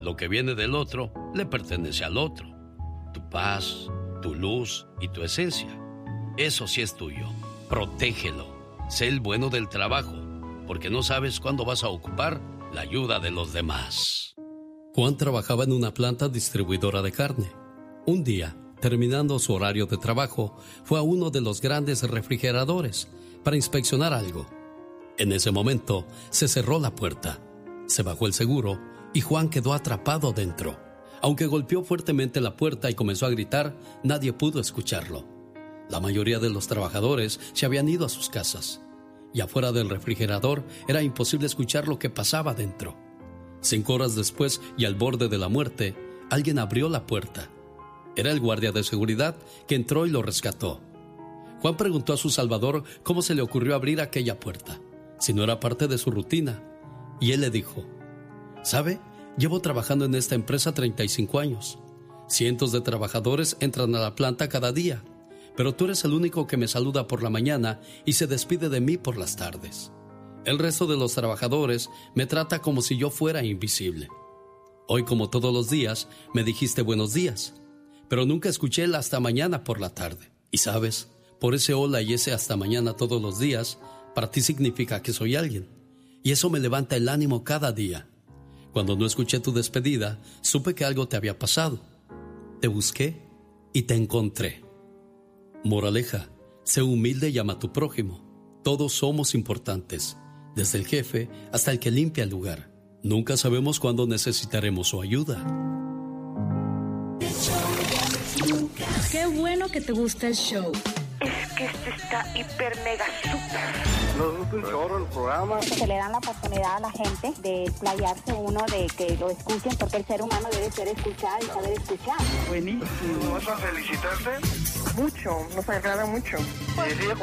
Lo que viene del otro le pertenece al otro. Tu paz, tu luz y tu esencia. Eso sí es tuyo. Protégelo. Sé el bueno del trabajo, porque no sabes cuándo vas a ocupar la ayuda de los demás. Juan trabajaba en una planta distribuidora de carne. Un día, terminando su horario de trabajo, fue a uno de los grandes refrigeradores para inspeccionar algo. En ese momento, se cerró la puerta, se bajó el seguro y Juan quedó atrapado dentro. Aunque golpeó fuertemente la puerta y comenzó a gritar, nadie pudo escucharlo. La mayoría de los trabajadores se habían ido a sus casas, y afuera del refrigerador era imposible escuchar lo que pasaba dentro. 5 horas después, y al borde de la muerte, alguien abrió la puerta. Era el guardia de seguridad que entró y lo rescató. Juan preguntó a su salvador cómo se le ocurrió abrir aquella puerta, si no era parte de su rutina, y él le dijo: ¿sabe? Llevo trabajando en esta empresa 35 años. Cientos de trabajadores entran a la planta cada día, pero tú eres el único que me saluda por la mañana y se despide de mí por las tardes. El resto de los trabajadores me trata como si yo fuera invisible. Hoy, como todos los días, me dijiste buenos días, pero nunca escuché el hasta mañana por la tarde. Y sabes, por ese hola y ese hasta mañana todos los días, para ti significa que soy alguien. Y eso me levanta el ánimo cada día. Cuando no escuché tu despedida, supe que algo te había pasado. Te busqué y te encontré. Moraleja, sé humilde y ama a tu prójimo. Todos somos importantes, desde el jefe hasta el que limpia el lugar. Nunca sabemos cuándo necesitaremos su ayuda. Qué bueno que te gusta el show. Es que este está hiper mega super. Nos gusta un chorro el programa. Se le dan la oportunidad a la gente de explayarse uno, de que lo escuchen, porque el ser humano debe ser escuchado y saber escuchar. Buenísimo. ¿Vas a felicitarte? Mucho, nos agrada mucho.